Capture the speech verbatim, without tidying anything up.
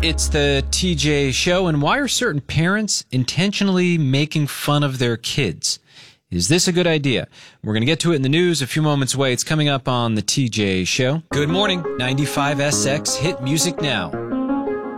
It's the T J Show, and why are certain parents intentionally making fun of their kids? Is this a good idea? We're going to get to it in the news a few moments away. It's coming up on the T J Show. Good morning, ninety-five S X Hit Music Now.